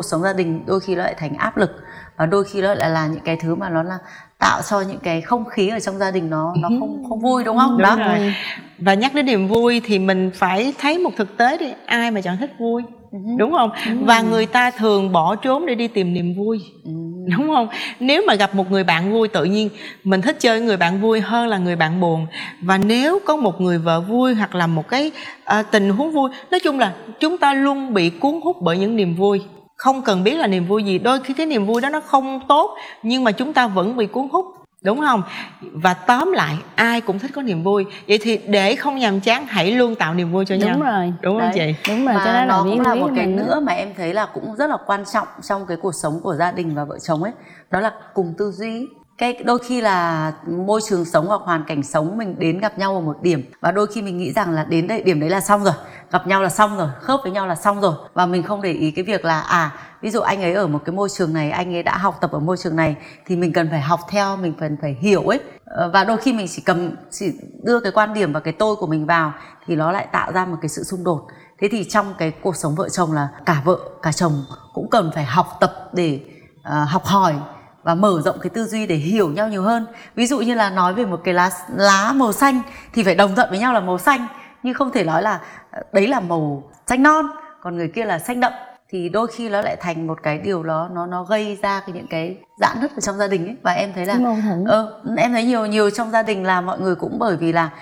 sống gia đình đôi khi nó lại thành áp lực, và đôi khi nó lại là những cái thứ mà nó là tạo cho những cái không khí ở trong gia đình nó không vui, đúng không? Đúng đó rồi. Và nhắc đến niềm vui thì mình phải thấy một thực tế đi, ai mà chẳng thích vui, đúng không? Và người ta thường bỏ trốn để đi tìm niềm vui, đúng không? Nếu mà gặp một người bạn vui, tự nhiên mình thích chơi với người bạn vui hơn là người bạn buồn. Và nếu có một người vợ vui hoặc là một cái tình huống vui, nói chung là chúng ta luôn bị cuốn hút bởi những niềm vui. Không cần biết là niềm vui gì, đôi khi cái niềm vui đó nó không tốt nhưng mà chúng ta vẫn bị cuốn hút, đúng không? Và tóm lại ai cũng thích có niềm vui. Vậy thì để không nhàm chán, hãy luôn tạo niềm vui cho nhau. Đúng rồi. Đúng không chị? Đúng rồi, Và nó cũng là một cái mình nữa mà em thấy là cũng rất là quan trọng trong cái cuộc sống của gia đình và vợ chồng ấy, đó là cùng tư duy. Cái đôi khi là môi trường sống hoặc hoàn cảnh sống mình đến gặp nhau ở một điểm, và đôi khi mình nghĩ rằng là đến đây, điểm đấy là xong rồi, gặp nhau là xong rồi, khớp với nhau là xong rồi, và mình không để ý cái việc là ví dụ anh ấy ở một cái môi trường này, anh ấy đã học tập ở môi trường này thì mình cần phải học theo, mình cần phải hiểu ấy. Và đôi khi mình chỉ đưa cái quan điểm và cái tôi của mình vào thì nó lại tạo ra một cái sự xung đột. Thế thì trong cái cuộc sống vợ chồng là cả vợ cả chồng cũng cần phải học tập để học hỏi và mở rộng cái tư duy để hiểu nhau nhiều hơn. Ví dụ như là nói về một cái lá màu xanh thì phải đồng thuận với nhau là màu xanh, nhưng không thể nói là đấy là màu xanh non còn người kia là xanh đậm, thì đôi khi nó lại thành một cái điều nó gây ra những cái rạn nứt ở trong gia đình ấy. Và em thấy là em thấy nhiều trong gia đình là mọi người cũng bởi vì là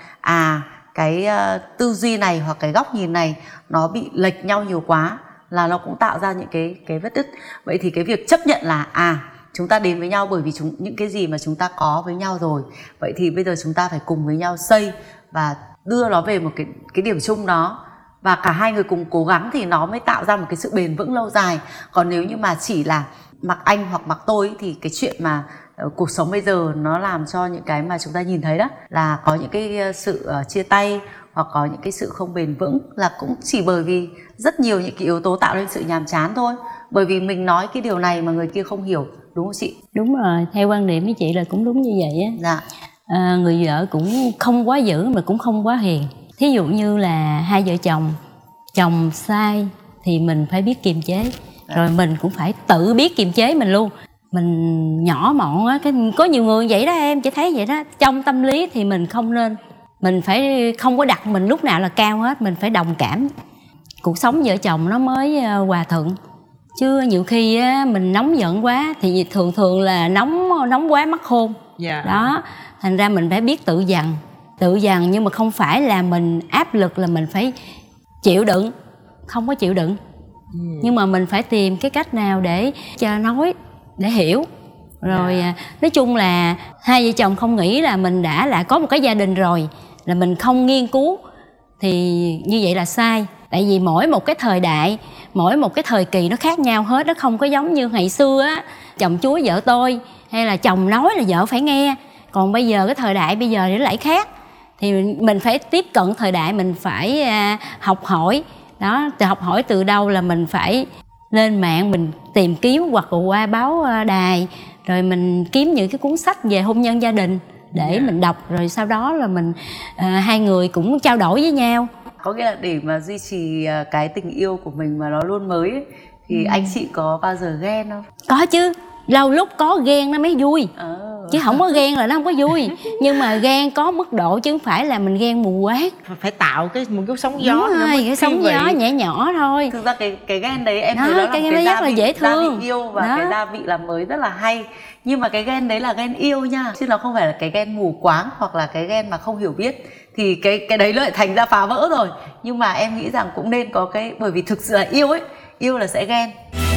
cái tư duy này hoặc cái góc nhìn này nó bị lệch nhau nhiều quá, là nó cũng tạo ra những cái vết đứt. Vậy thì cái việc chấp nhận là chúng ta đến với nhau bởi vì những cái gì mà chúng ta có với nhau rồi, vậy thì bây giờ chúng ta phải cùng với nhau xây và đưa nó về một cái điểm chung đó, và cả hai người cùng cố gắng thì nó mới tạo ra một cái sự bền vững lâu dài. Còn nếu như mà chỉ là mặc anh hoặc mặc tôi thì cái chuyện mà cuộc sống bây giờ nó làm cho những cái mà chúng ta nhìn thấy đó là có những cái sự chia tay hoặc có những cái sự không bền vững, là cũng chỉ bởi vì rất nhiều những cái yếu tố tạo nên sự nhàm chán thôi, bởi vì mình nói cái điều này mà người kia không hiểu, đúng không chị? Đúng rồi, theo quan điểm của chị là cũng đúng như vậy á. Dạ. Người vợ cũng không quá dữ mà cũng không quá hiền. Thí dụ như là hai vợ chồng sai thì mình phải biết kiềm chế, rồi mình cũng phải tự biết kiềm chế mình luôn. Mình nhỏ mọn á, có nhiều người vậy đó, em chỉ thấy vậy đó. Trong tâm lý thì mình không nên, mình phải không có đặt mình lúc nào là cao hết, mình phải đồng cảm. Cuộc sống vợ chồng nó mới hòa thuận. Chứ nhiều khi á, mình nóng giận quá thì thường là nóng quá mất khôn. Đó, thành ra mình phải biết tự dằn, nhưng mà không phải là mình áp lực là mình phải chịu đựng, không có chịu đựng. Nhưng mà mình phải tìm cái cách nào để cho nói, để hiểu. Rồi nói chung là hai vợ chồng không nghĩ là mình đã là có một cái gia đình rồi là mình không nghiên cứu, thì như vậy là sai. Tại vì mỗi một cái thời đại, mỗi một cái thời kỳ nó khác nhau hết. Nó không có giống như ngày xưa á, chồng chúa vợ tôi, hay là chồng nói là vợ phải nghe. Còn bây giờ cái thời đại bây giờ thì nó lại khác. Thì mình phải tiếp cận thời đại, mình phải học hỏi. Đó, học hỏi từ đâu là mình phải lên mạng mình tìm kiếm, hoặc là qua báo đài, rồi mình kiếm những cái cuốn sách về hôn nhân gia đình để mình đọc, rồi sau đó là mình hai người cũng trao đổi với nhau. Có nghĩa là để mà duy trì cái tình yêu của mình mà nó luôn mới ấy, thì anh chị có bao giờ ghen không? Có chứ, lâu lúc có ghen nó mới vui. Chứ không có ghen là nó không có vui. Nhưng mà ghen có mức độ chứ không phải là mình ghen mù quáng. Phải tạo một cái sóng gió. Đúng rồi, cái sóng gió nhẹ nhỏ thôi. Thực ra cái ghen đấy em thấy đó là cái rất là dễ thương, gia vị yêu và cái gia vị làm mới rất là hay. Nhưng mà cái ghen đấy là ghen yêu nha, chứ nó không phải là cái ghen mù quáng hoặc là cái ghen mà không hiểu biết. Thì cái đấy nó lại thành ra phá vỡ rồi. Nhưng mà em nghĩ rằng cũng nên có bởi vì thực sự là yêu ấy, yêu là sẽ ghen.